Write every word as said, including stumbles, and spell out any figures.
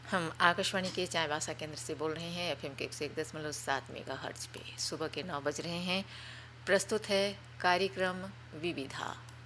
हम आकाशवाणी के चाईबासा केंद्र से बोल रहे हैं एफएम के एक सौ एक दशमलव सात मेगा हर्ट्ज पे। सुबह के नौ बज रहे हैं। प्रस्तुत है कार्यक्रम विविधा।